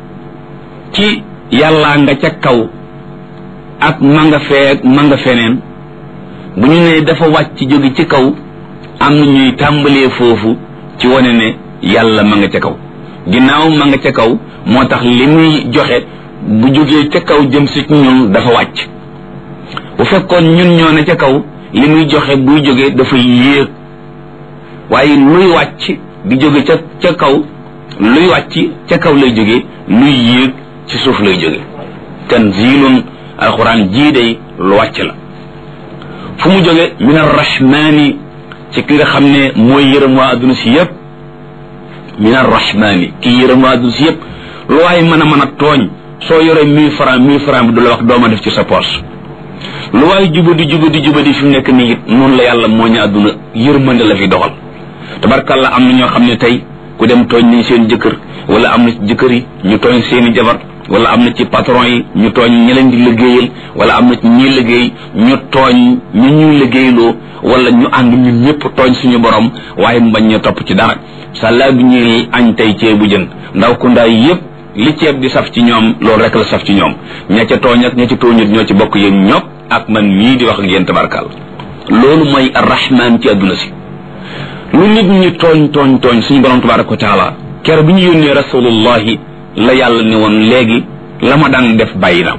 ci yàllaa nga ca kaw ak ma nga fee ak ma nga feneen bu ñu nee dafa wàcc jóge ci kaw am na ñuy tàmbalee foofu ci wane ne yàlla ma nga ca kaw ginnaaw ma nga ca kaw moo tax li muy joxe bu jógee ca kaw jëm si ñun dafa wàcc bu fekkoon ñun ñoo ne ca kaw li muy joxe buy jógee dafa yéeg waaye luy wàcc di jóge ca kaw luy wàcc ca kaw lay jóge luy yéeg ci suuf lay jóge tanzilun alquran jii day lu wàcc la fu mu jóge min arrahmani ci ki nga xam ne mooy yërëm waa adduna si yëpp min arrahmani kii yërëm waa adduna si yëpp lu waaye mën a tooñ soo yoree 1000 francs bi du la wax dooma def ci sa poche lu waaye jubadi fi mu nekk nii it noonu la yàlla moo ñu adduna yërmande la fi doxal tabarkàlla am na ñoo xam ne tey ku dem tooñ nañ seen jëkkër wala am na ci jëkkër yi ñu tooñ seeni jabar wala am na ci patron yi ñu tooñ ñi leen di liggéeyal wala am na ci ñi liggéey ñu tooñ ñu ñuy liggéeyloo wala ñu ànd ñun ñëpp tooñ suñu borom waaye mu bañ ñu topp ci dara sàllaa bi ñuy añ tey ceebu jën ndaw ku ndaay yëpp li ceeb di saf ci ñoom loolu rek la saf ci ñoom ña ca tooñ ak ña ca tooñut ñoo ci bokk yéen ñëpp ak man mii di wax ak yéen tabarkal loolu mooy arrahman ci adduna si lu nit ñi tooñ suñu borom tabaraka wa taala kere bi ñu yónnee rasulullahi la yàlla ne woon léegi la ma daan def bàyyi na ko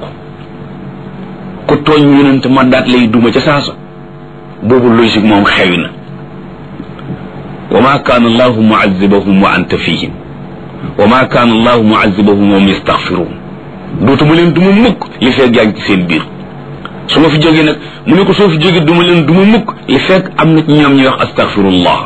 ku tooñ yonent ma daat lay duma ca saasa boobu logique moom xewi na wa ma kaana allahu muazibahum wa anta fihim wa ma kaana allahu muazibahum wa hum yastaghfirun dootuma leen duma mukk li fekk yaa ngi ci seen biir su ma fi jógee nag mu ne ko soo fi jógee duma leen duma mukk li fekk am na ci ñoom ñuy wax astaghfirullah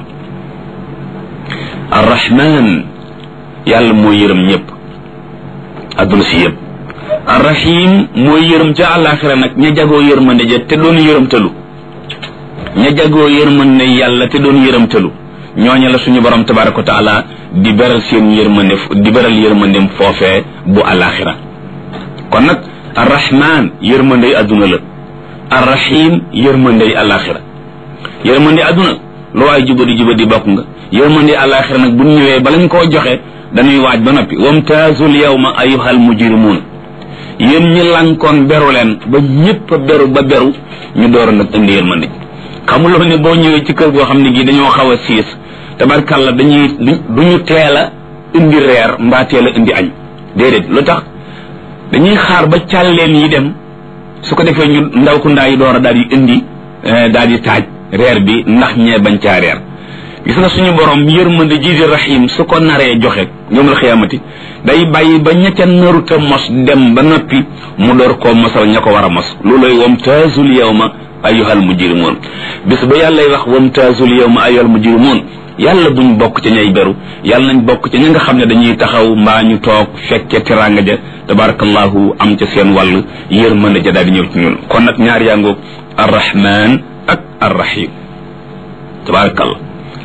arrahman yàlla mooy yërëm ñëpp adduna si yëpp arrahim mooy yërëm ca àllaaxira nag ña jagoo yërmande ja te doon yërëmtalu ña jagoo yërmande yàlla te doon yërëmtalu ñooña la suñu borom tabaraka wa taala di beral seen yërmande di beral yërmandem foofee bu àllaaxira kon nag arrahman yërmandey adduna la arrahim yërmandey àllaaxira yërmande adduna lu waay jubadi bokk nga yërmande àllaaxira nag bu ñëwee bala ñu koo joxe dañuy waaj ba noppi wamtaazul yawma ayyuhal mujrimuun yéen ñi lankoon beru leen ba ñëpp beru ba beru ñu door nag indi yërmande xamuloo ne boo ñëwee ci kër goo xam ne gi dañoo xaw a siis tabarkàlla duñu teel a indi reer mbaa teel a indi añ déedéet lu tax dañuy xaar ba càlleen yi dem su ko defee ñu ndaw ku ndaa yi door a daal di indi daal di taaj reer bi ndax ñee bañ caa reer gis nga suñu borom yërmande ji di rahim su ko naree joxe yawmal xiyaamati day bàyyi ba ña ca naruta mos dem ba noppi mu door koo mosal ña ko war a mos looloy wamtaazul yawma ayyuhal mujrimuun bis ba yàllay wax wamtaazul yawma ayyuhal mujrimuun yàlla buñ bokk ca ñay beru yàlla nañ bokk ca ña nga xam ne dañuy taxaw mbaa ñu toog fekke teraanga ja tabarakallahu am ca seen wàll yërmande ja daal di ñëw ci ñun kon nag ñaar yaa ngoog arrahman ak arrahim tabarakallah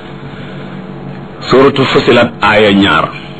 suratu fusilat aaya 2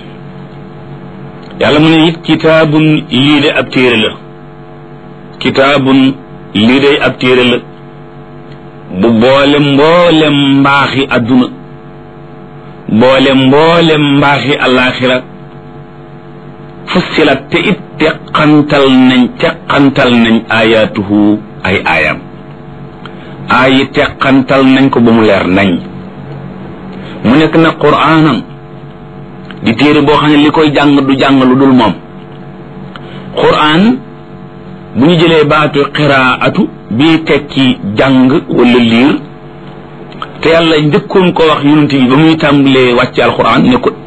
yàlla mu ne it kitaabun lii de ab téere la kitaabun lii de ab téere la bu boole mboolem mbaaxi adduna boole mboolem mbaaxi alaxira fusilat te it teqantal nañ ayatuhu ay aayam aayi teqantal nañ ko ba mu leer nañ mu nekk na qur'aanam di téere boo xam ne li koy jàng du jàng lu dul moom qur'aan bu ñu jëlee baatu qiraatu bii tekki jàng wala liir te yàlla njëkkoon ko wax yonent bi ba muy tàmbalee wàcce alquran ne ko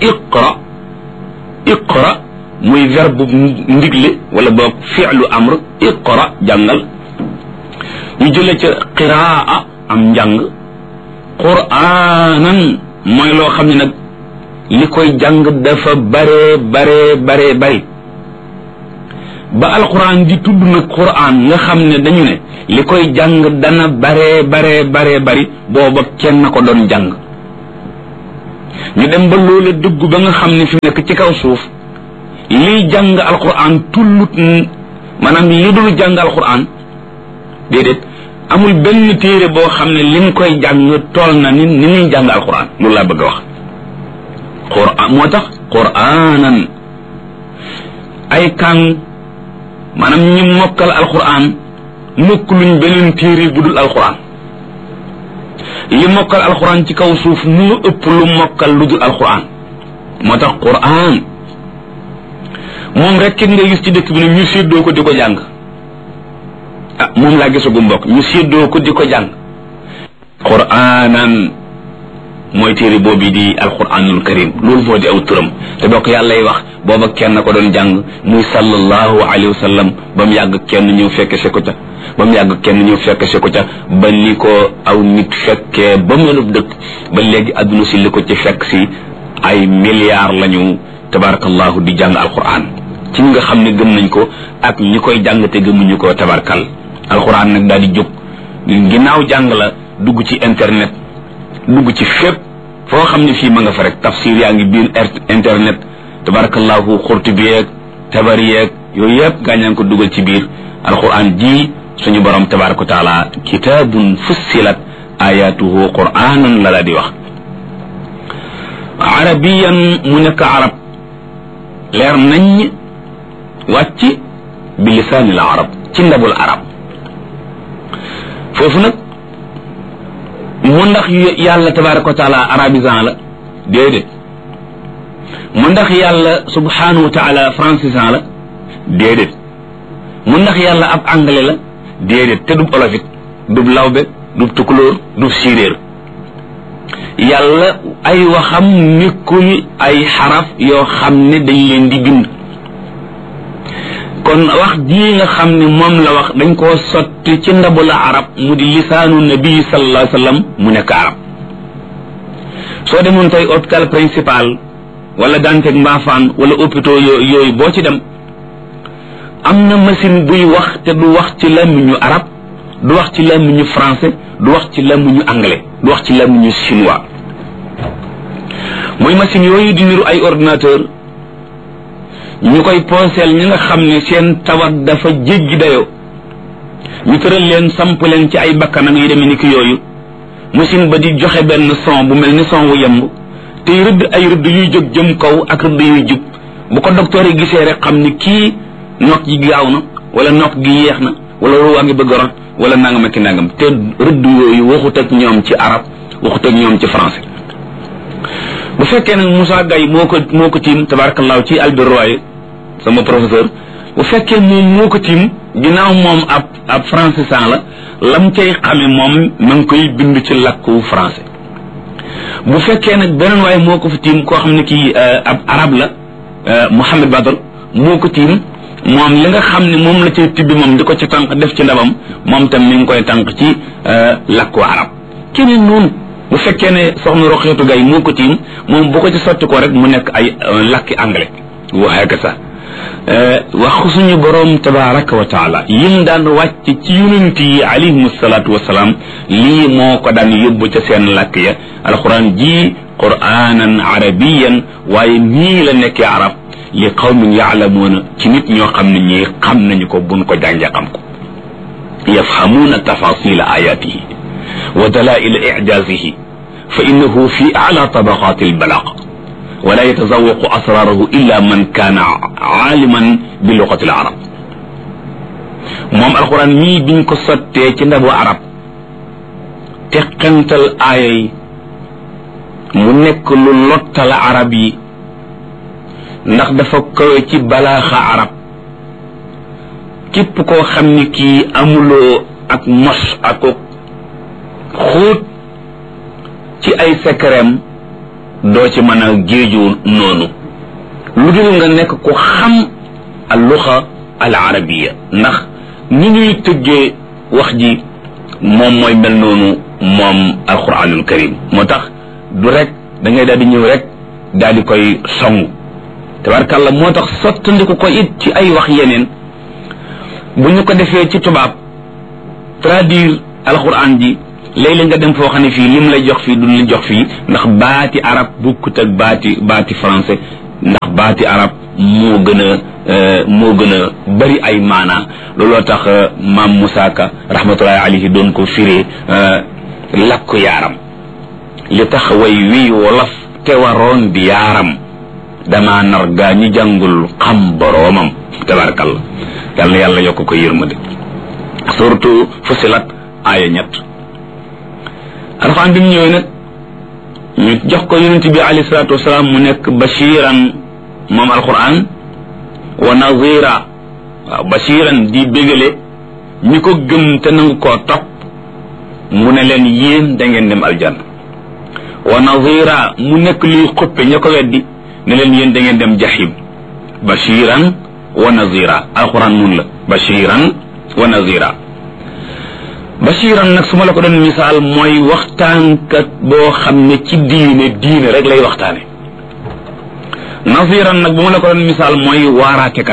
iqra muy verbe ndigle wala boog fi'lu amr iqra jàngal ñu jëlee ca qiraa am njàng qur'aanan mooy loo xam ne nag li koy jàng dafa bare bari ba alquran di tudd nag quran nga xam ne dañu ne li koy jàng dana bari booba kenn ko doon jàng ñu dem ba loola dëggu ba nga xam ne fi nekk ci kaw suuf liy jàng alquran tullut maanaam li dul jàng alquran déedéet amul benn téere boo xam ne li nga koy jàng tool na ni ñuy jàng alquran loolu laa bëgg a wax quran moo tax quranan ay kàng maanaam ñi mokkal alquran mokk luñ beneen téere bu dul alquran li mokkal alquran ci kaw suuf moo ëpp lu mokkal lu dul alquran moo tax quran moom rek kenn nga gis ci dëkk bi ne ñu séddoo ko di ko jàng moom laa gisagu mbokk ñu séddoo ko di ko jàng quranan mooy téere boobu di alquranul karim loolu moo di aw turam te bokk yàlla lay wax booba kenn ko doon jàng muy sallallahu alayhi wa sallam ba mu yàgg kenn ñëw fekke se ko ca ba mu yàgg kenn ñëw fekke se ko ca ba li ko aw nit fekkee ba melub dëkk ba léegi adduna si li ko ci fekk si ay milliards lañu tabarakallahu di jàng alquran ci ñi nga xam ne gëm nañ ko ak ñi koy jàng te gëmuñu ko tabarakal alquran nag daal di jóg ginnaaw jàng la dugg ci internet dugg ci fépp foo xam ne fii ma nga fa rek tafsir yaa ngi biir internet tabarakallahu Qurtubi yeeg Tabari yeeg yooyu yëpp gaañaan ko dugal ci biir alquran ji suñu borom tabaraka wa taala kitabun fussilat ayatuhu quranan la di wax arabiyan mu nekk arab leer nañ wàcc bi lisaanil arab ci ndabul arab foofu nag mu ndax yàlla tabaraka wa taala arabisan la déedéet mu ndax yàlla subhanahu wa taala francisan la déedéet mu ndax yàlla ab anglais la déedéet te dub olofit dub lawbe dub tukulóor dub séeréer yàlla ay waxam nekkul ay xaraf yoo xam ne dañ leen di bind kon wax ji nga xam ne moom la wax dañ koo sotti ci ndabu la arab mu di lisaanu nabi sallallahu alayhi wa sallam mu nekk arab soo demoon tey hôpital principal wala Dantec Mbaafaan wala hôpitaux yooyu boo ci dem am na machine buy wax te du wax ci làmmiñu arab du wax ci làmmiñu français du wax ci làmmiñu anglais du wax ci làmmiñu chinois mooy machine yooyu di niru ay ordinateur ñu koy pooseel ñi nga xam ne seen tawat dafa jéggi dayoo ñu tëral leen samp leen ci ay bakkanam yi demee ni ki yooyu machine ba di joxe benn son bu mel ni son wu yemb tey rëdd ay rëdd yuy jóg jëm kaw ak rëdd yuy jub bu ko docteur yi gisee rek xam ni kii nokk gi gaaw na wala nokk gi yeex na wala ruwaa ngi bëgg a rot wala nangam ak ki nangam te rëdd yooyu waxut ak ñoom ci arab waxut ak ñoom ci français bu fekkee nag Moussa Gaye moo ko tiim tabarakallahu ci Albert Royer sama professeur bu fekkee moom moo ko tiim ginnaaw moom ab francisan la lam cay xame moom ma ngi koy bind ci làkku français bu fekkee nag beneen waaye moo ko fi tiim koo xam ne kii ab arab la Mohamed Badr moo ko tiim moom li nga xam ne moom la cay tibbi moom di ko ci tànk def ci ndabam moom tam mi ngi koy tànk ci làkku arab keneen noonu bu fekkee ne soxna Roxeetu Gay moo ko tiim moom bu ko ci sotti ko rek mu nekk ay làkki anglais waxee ka sax wax suñu boroom tabaraka wa taala yim daan wàcc ci yonent yi alayhim salaatu wasalaam lii moo ko daan yóbbu ca seen làkk ya alquran ji quranan arabiyan waaye nii la nekkee arab li qawmin yaalamuuna ci nit ñoo xam ne ñii xam nañu ko buñ ko jàngee xam ko yafhamuuna tafasila ayatihi wa dalaila ijazihi fa innahu fi ala tabaqati albalaq wala yatazawaqu asrarahu illa man kaana aaliman bi luqati al arab moom alquran mii biñ ko sottee ci ndabu arab teqantal aaya yi mu nekk lu lottal arab yi ndax dafa kawe ci balaaxa arab képp koo xam ni kii amuloo ak mos ak xóot ci ay secretam doo ci mën a géeju noonu lu dul nga nekk ku xam al luxa al arabiya ndax ni ñuy tëggee wax ji moom mooy mel noonu moom alquranul karim moo tax du rek da ngay daal di ñëw rek daal di koy song tabarkàlla moo tax sottandiku ko it ci ay wax yeneen bu ñu ko defee ci tubaab traduire alquran ji léeg-léeg nga dem foo xam ne fii lim lay jox fii duñ la jox fii ndax baati arab bukkut ak baati français ndax baati arab moo gën a bari ay maana looloo tax maam Moussa Ka rahmatullahi alayhi doon ko firee lakku yaaram li tax way wii wolof te waroon di yaaram dama nar gaa ñi jàngul xam boroomam tabarakallah yal na yàlla yokk ko yërmande surtout Fussilat aaya 3 alxuraan bi mu ñëwee nag ñu jox ko yonent bi alayhi salaatu wasalaam mu nekk bashiran moom alxuraan wa nazira waaw bashiran di bégale ñi ko gëm te nangu koo topp mu ne leen yéen da ngeen dem aljanna wa nazira mu nekk luy xuppe ña ko weddi ne leen yéen da ngeen dem jahim bashiran wa nazira alxuraan nun la bashiran wa nazira bashiran nag su ma la ko doon misaal mooy waxtaankat boo xam ne ci diine rek lay waxtaane naziran nag bu ma la ko doon misaal mooy waaraatekat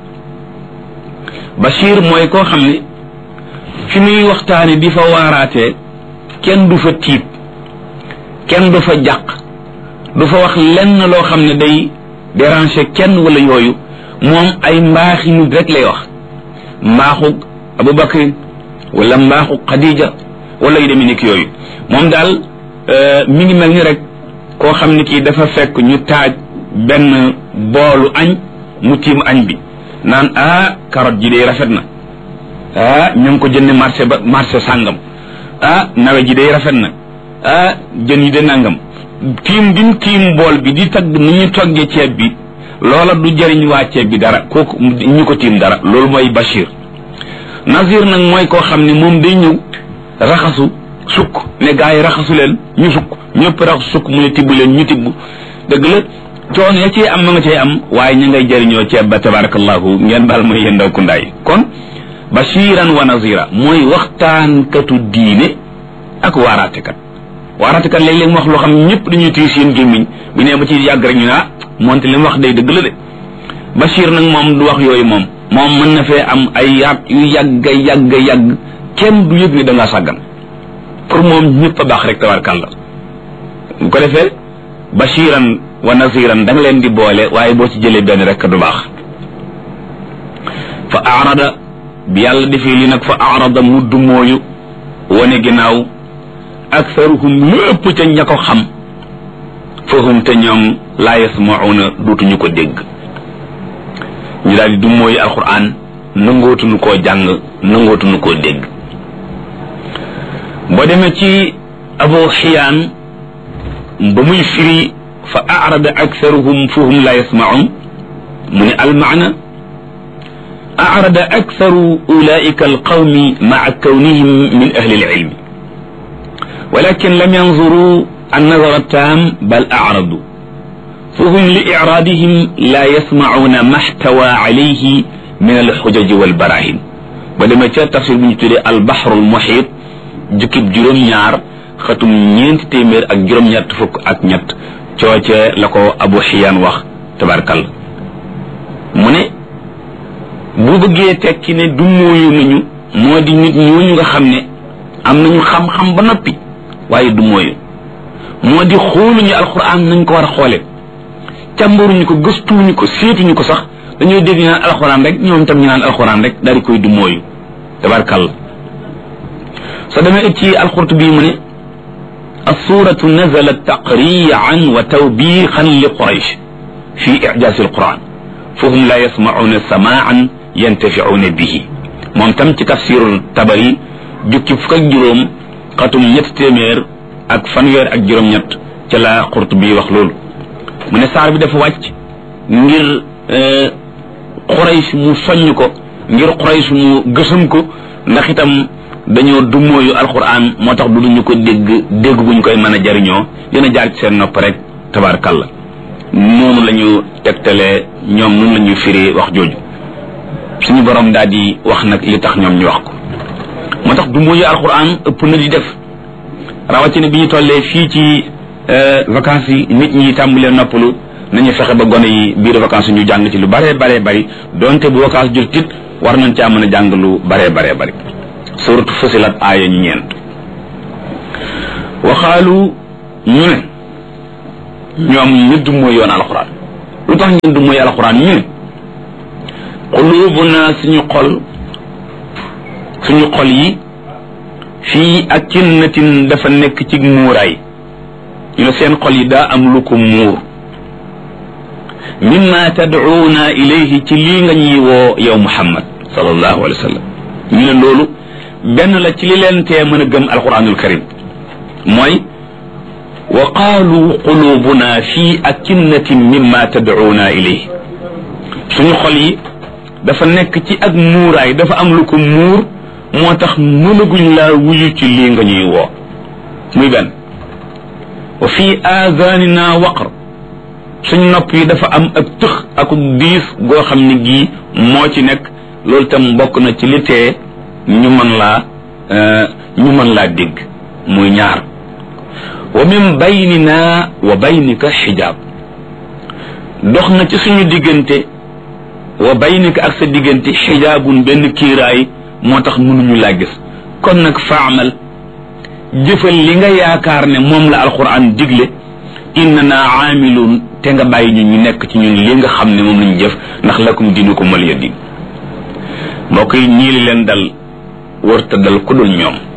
bashir mooy koo xam ne fi muy waxtaane di fa waaraatee kenn du fa tiit kenn du fa jàq du fa wax lenn loo xam ne day déranger kenn wala yooyu moom ay mbaaxi nit rek lay wax mbaaxu Abubakar wala mbaaxu Khadija wala yu demee nekk yooyu moom daal mi ngi mel ni rek koo xam ne kii dafa fekk ñu taaj benn boolu añ mu tiim añ bi naan carotte ji day rafet na ñu ngi ko jënd marché sàngam nawe ji day rafet na jën yi de nangam tiim bi mu tiim bool bi di tagg nu ñu toggee ceeb bi loola du jëriñ waa ceeb bi dara kooku ñu ko tiim dara loolu mooy Bachir Nazir nag mooy koo xam ne moom day ñëw raxasu sukk ne gaa yi raxasu leen ñu sukk ñëpp raxasu sukk mu ne tibb leen ñu tibb dëgg la coono ya cee am ma nga cee am waaye ñu ngay jëriñoo ceeb ba tabarakallahu ngeen baal mooy yéen ndaw kundaay kon bashiran wa nazira mooy waxtaankatu diine ak waaraatekat léeg-léeg mu wax loo xam ñëpp dañuy tiir seen gémmiñ bu nee ba ci yàgg rek ñu ne moonte li mu wax day dëgg la de Bachir nag moom du wax yooyu moom mën na fee am ay yaat yu yàgg kenn du yëg ni da ngaa sàggan pour moom ñëpp a baax rek tabarkàlla bu ko defee bashiran wa naziran da nga leen di boole waaye boo ci jëlee benn rek du baax fa arada bi yàlla defee li nag fa arada mudd mooyu wane ginnaaw aktharuhum lépp ca ña ko xam fahum te ñoom laa yasmauna duutuñu ko dégg ñu daal di du mooyu alquran nangootuñu koo jàng nangootuñu koo dégg boo demee ci Abu Xiyaan ba muy firi fa arada aktharuhum fahum laa yasmaun mu ne almaana arada aktharu ulaika alqawmi maa kawnihim min ahli alilmi walakin lam yanzuru النظر التام بل أعرضوا فهم لإعراضهم لا يسمعون ما احتوى عليه من الحجج والبراهين ولما تفسير بن البحر المحيط جكب جروم ñaar xatum ñeent téeméer ak juróom ñett fukk ak ñett cooce la ko Abu Xiyaan wax tabarkal mu ne bu bëggee tekki ne du mooyu nañu moo di nit ñooñu nga xam ne am nañu xam-xam ba noppi waaye du mooyu moo di xooluñu alxuraan nañ ko war a xoole càmbaruñu ko gëstuñu ko seetuñu ko sax dañoo dégg ñu naan alxuraan rek ñoom tam ñu naan alxuraan rek daal di koy du mooyu tabarkalla soo demee ci alxurtubi mu ne assuratu nazalat taqriyan wa tawbiixan li quraysh fi ijaasi alquran fahum la yasmacuuna samaan yantaficuuna bihi moom tam ci tafsirul tabari jukki fukk ak juróom xatum ñett téeméer ak fanweer ak juróom-ñett ca la Qurtubi wax loolu mu ne saar bi dafa wàcc ngir Quraysh mu soññ ko ngir Quraysh mu gësam ko ndax itam dañoo dumóoyu alquran moo tax du ñu ko dégg guñ koy mën a jariñoo dina jaar ci seen nopp rek tabaarkalla noonu la ñu tegtalee ñoom noonu la ñuy firi wax jooju suñu borom daal di wax nag li tax ñoom ñu wax ko moo tax dumóoyu alquran ëpp na di def rawatina bi ñu tollee fii ci vacances yi nit ñi tàmbalee noppalu nañu fexe ba gone yi biir vacances ñu jàng ci lu bare bari donte bu vacances jot it war nañ caa mën a jàng lu bare bare bari suratu Fusilat aaya 9 waxaalu ñu ne ñoom ñëdd mooy yoon alxuraan lu tax ñëdd mooy alxuraan ñu ne qulubuna suñu xol yi fii akinnatin dafa nekk ci muuraay ñu ne seen xol yi daa am lu ko muur mimma tad'uuna ilayhi ci lii nga ñuy woo yow Muhammad sallallahu alayhi wa sallam ñu ne loolu benn la ci li leen tee mën a gëm alquranul karim mooy wa qaalu qulubuna fii akinnatin mimma tad'uuna ilayhi suñu xol yi dafa nekk ci ak muuraay dafa am lu ko muur moo tax mënaguñ laa wuyu ci lii nga ñuy woo muy benn wa fii aazaanina waqr suñ nopp yi dafa am ak tëx ak diis goo xam ne gii moo ci nekk loolu tam bokk na ci li tee ñu mën laa dégg muy ñaar wa min baynina wa baynika xijaab dox na ci suñu diggante wa baynika ak sa diggante xijaabun benn kiiraay moo tax mënuñu laa gis kon nag faamal jëfal li nga yaakaar ne moom la alquran digle innana aamiluun te nga bàyyi ñu nekk ci ñun li nga xam ne moom lañu jëf ndax lakum diinukum waliya diin mbokk yi ñii li leen dal wërta dal ku dul ñoom